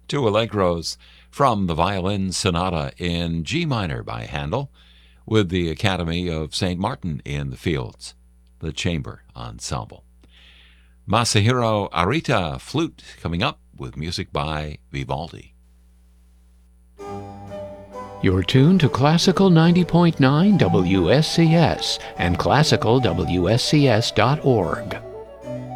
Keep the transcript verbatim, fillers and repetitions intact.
Two allegros from the Violin Sonata in G minor by Handel, with the Academy of Saint Martin in the Fields, the Chamber Ensemble. Masahiro Arita, flute, coming up with music by Vivaldi. You're tuned to Classical ninety point nine W S C S and classical W S C S dot org.